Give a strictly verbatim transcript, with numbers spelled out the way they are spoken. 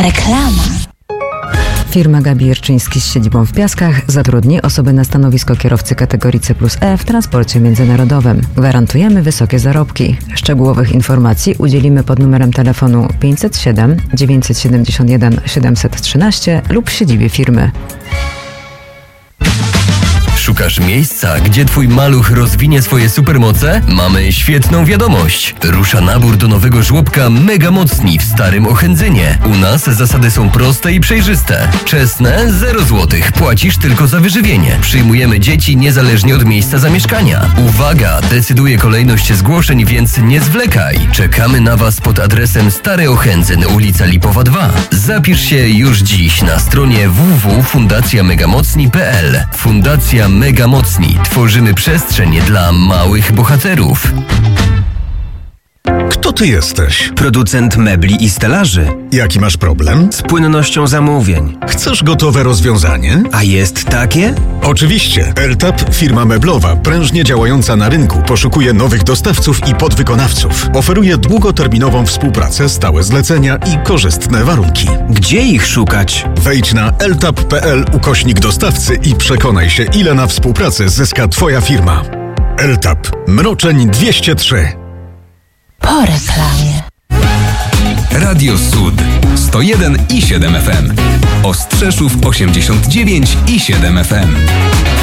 Reklama. Firma Gabi Jerczyński z siedzibą w Piaskach zatrudni osoby na stanowisko kierowcy kategorii C plus E w transporcie międzynarodowym. Gwarantujemy wysokie zarobki. Szczegółowych informacji udzielimy pod numerem telefonu pięćset siedem dziewięćset siedemdziesiąt jeden siedemset trzynaście lub w siedzibie firmy. Szukasz miejsca, gdzie twój maluch rozwinie swoje supermoce? Mamy świetną wiadomość. Rusza nabór do nowego żłobka Mega Mocni w Starym Ochędzynie. U nas zasady są proste i przejrzyste. Czesne zero złotych. Płacisz tylko za wyżywienie. Przyjmujemy dzieci niezależnie od miejsca zamieszkania. Uwaga! Decyduje kolejność zgłoszeń, więc nie zwlekaj. Czekamy na was pod adresem Stary Ochędzyn, ulica Lipowa dwa. Zapisz się już dziś na stronie w w w kropka fundacja megamocni kropka p l. Fundacja Mega Mocni. Tworzymy przestrzeń dla małych bohaterów. Kto ty jesteś? Producent mebli i stelaży. Jaki masz problem? Z płynnością zamówień. Chcesz gotowe rozwiązanie? A jest takie? Oczywiście. Eltap, firma meblowa, prężnie działająca na rynku, poszukuje nowych dostawców i podwykonawców. Oferuje długoterminową współpracę, stałe zlecenia i korzystne warunki. Gdzie ich szukać? Wejdź na eltap kropka p l ukośnik dostawcy i przekonaj się, ile na współpracę zyska twoja firma. Eltap. Mroczeń dwieście trzy. Po reklamie. Radio Sud sto jeden i siedem F M. Ostrzeszów osiemdziesiąt dziewięć i siedem F M.